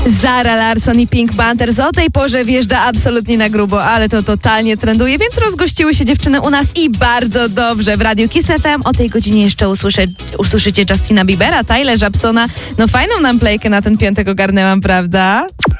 Zara Larsson i Pink Panthers o tej porze wjeżdża absolutnie na grubo, ale to totalnie trenduje, więc rozgościły się dziewczyny u nas i bardzo dobrze. W Radiu Kiss FM o tej godzinie jeszcze usłyszycie Justina Biebera, Tyler Japsona. No fajną nam playkę na ten piątek ogarnęłam, prawda?